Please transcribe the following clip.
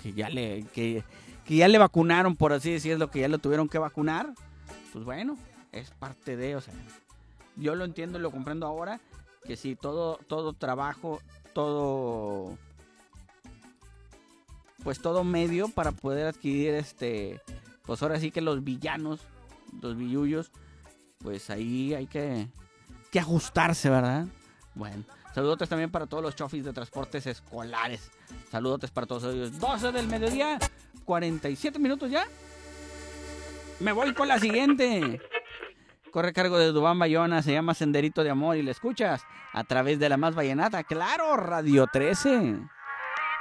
que ya le vacunaron, por así decirlo, que ya lo tuvieron que vacunar, pues bueno, es parte de, o sea, yo lo entiendo y lo comprendo ahora, que sí, todo trabajo, todo medio para poder adquirir pues ahora sí que los villanos, los billullos, pues ahí hay que ajustarse, ¿verdad? Bueno, saludotes también para todos los chofis de transportes escolares. Saludotes para todos ellos. 12 del mediodía, 47 minutos ya. Me voy con la siguiente. Corre a cargo de Dubán Bayona, se llama Senderito de Amor y la escuchas a través de la más vallenata, claro, Radio 13.